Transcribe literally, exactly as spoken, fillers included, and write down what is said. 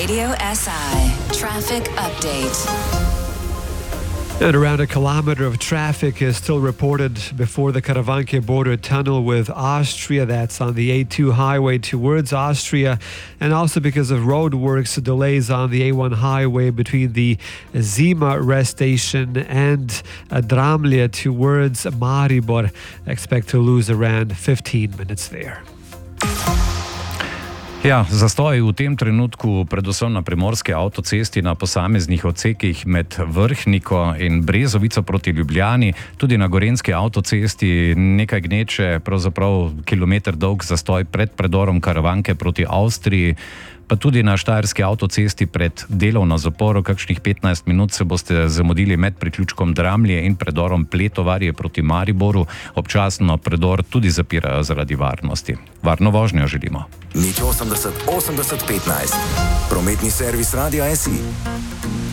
Radio S I traffic update. And around a kilometer of traffic is still reported before the Karavanke border tunnel with Austria. That's on the A two highway towards Austria. And also because of road works, delays on the A one highway between the Zima rest station and Dramlje towards Maribor. Expect to lose around fifteen minutes there. Ja, zastoj v tem trenutku predvsem na primorski avtocesti na posameznih odsekih med Vrhniko in Brezovico proti Ljubljani, tudi na gorenjski avtocesti nekaj gneče, pravzaprav kilometer dolg zastoj pred predorom Karavanke proti Avstriji, pa tudi na štajerski avtocesti pred delovno zaporo, kakšnih petnajst minut se boste zamudili med priključkom Dramlje in predorom Pletovarje proti Mariboru. Občasno predor tudi zapirajo zaradi varnosti. Varno vožnjo želimo. nič osemdeset osemdeset petnajst. Prometni servis Radia S I.